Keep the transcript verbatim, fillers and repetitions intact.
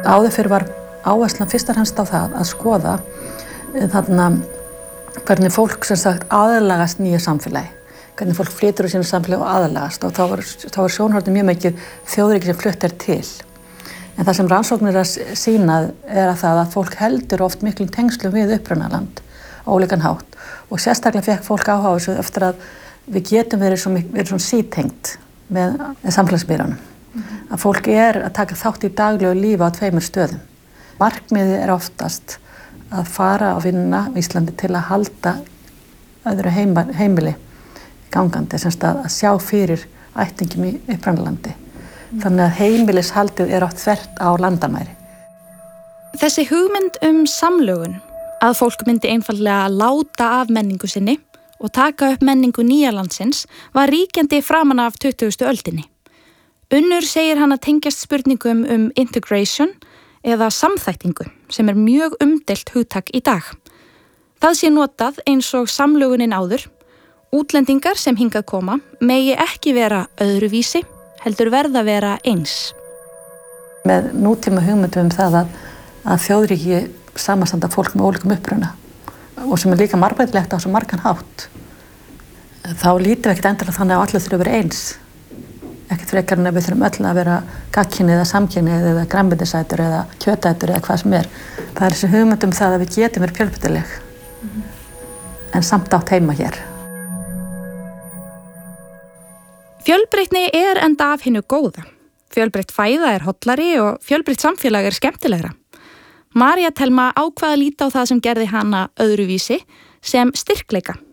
Áður fyrir var áherslan fyrst og fremst á það að skoða þarna hvernig fólk sem sagt aðlagast nýju samfélagi, hvernig fólk flytur úr sínu samfélagi og aðlagast og þá var, þá var sjónhornið mjög mikið þjóðríki sem flutt er til. En það sem rannsóknir að sýna er að það að fólk heldur oft miklum tengslum við upprunaland á ólíkan hátt og sérstaklega fekk fólk áhuga á þessu eftir að við getum verið svo, verið svona sítengt með, með samfélagsmiðlunum. Mm-hmm. Að fólk er að taka þátt í daglegu lífi á tveimur stöðum. Markmiðið er oftast að fara að vinna á Íslandi til að halda öðru heima, heimili gangandi, semst að, að sjá fyrir ættingjum í upprunalandi. Þannig að heimilishaldið er oft þvert á landamæri. Þessi hugmynd um samlögun, að fólk myndi einfaldlega láta af menningu sinni og taka upp menningu nýja landsins, var ríkjandi framan af tuttugustu öldinni. Unnur segir hann að tengjast spurningum um integration eða samþættingu, sem er mjög umdeilt hugtak í dag. Það sé notað eins og samlögunin áður. Útlendingar sem hingað koma megi ekki vera öðruvísi, heldur verða að vera eins. Með nútíma hugmyndum um það að, að þjóðríki samanstanda fólk með ólíkum uppruna og sem er líka margbreytilegt á svo margan hátt, þá lítum við ekkert endilega þannig að allir þurfa að vera eins. Ekkert frekar en að við þurfum öll að vera gagnkynhneigð eða samkynhneigð eða grænmetisætur eða kjötætur eða hvað sem er. Það er þessi hugmynd um það að við getum verið fjölbreytileg mm-hmm. en samt átt heima hér. Fjölbreytni er enda af hinu góða. Fjölbreytt fæða er hollari og fjölbreytt samfélag er skemmtilegra. María Thelma ákvað að líta á það sem gerði hana öðruvísi sem styrkleika.